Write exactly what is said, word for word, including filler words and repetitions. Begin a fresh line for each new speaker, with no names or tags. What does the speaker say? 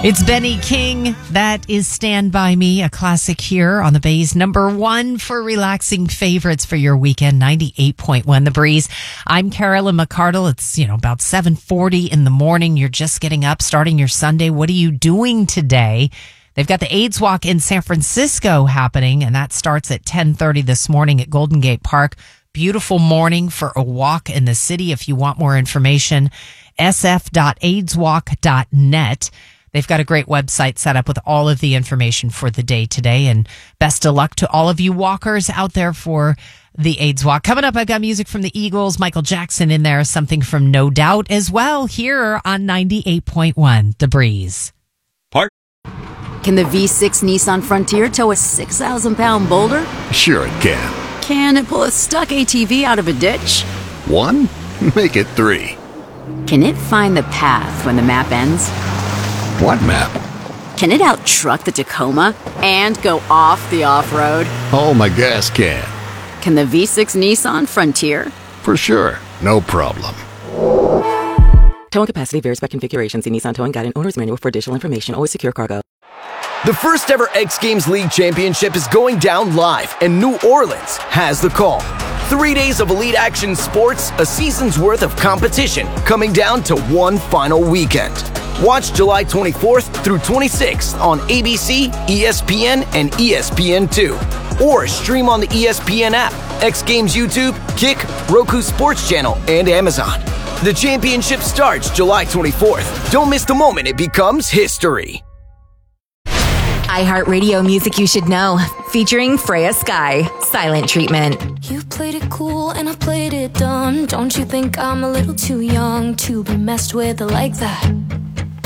It's Benny King. That is Stand By Me, a classic here on the Bay's number one for relaxing favorites for your weekend, ninety-eight point one The Breeze. I'm Carolyn McCardle. It's, you know, about seven forty in the morning. You're just getting up, starting your Sunday. What are you doing today? They've got the AIDS Walk in San Francisco happening, and that starts at ten thirty this morning at Golden Gate Park. Beautiful morning for a walk in the city. If you want more information, s f dot aids walk dot net. They've got a great website set up with all of the information for the day today. And best of luck to all of you walkers out there for the AIDS Walk. Coming up, I've got music from the Eagles, Michael Jackson in there, something from No Doubt as well here on ninety-eight point one The Breeze.
Park.
Can the V six Nissan Frontier tow a six thousand pound boulder?
Sure it can.
Can it pull a stuck A T V out of a ditch?
One? Make it three.
Can it find the path when the map ends?
What map?
Can it out-truck the Tacoma and go off the off-road?
Oh, my gas can.
Can the V six Nissan Frontier?
For sure. No problem.
Towing capacity varies by configuration. See Nissan Towing Guide and Owner's Manual for additional information. Always secure cargo.
The first ever X Games League Championship is going down live, and New Orleans has the call. Three days of elite action sports, a season's worth of competition, coming down to one final weekend. Watch July twenty-fourth through twenty-sixth on A B C, E S P N, and E S P N two. Or stream on the E S P N app, X Games YouTube, Kick, Roku Sports Channel, and Amazon. The championship starts July twenty-fourth. Don't miss the moment it becomes history.
iHeartRadio music you should know, featuring Freya Sky, Silent Treatment.
You played it cool and I played it dumb. Don't you think I'm a little too young to be messed with like that?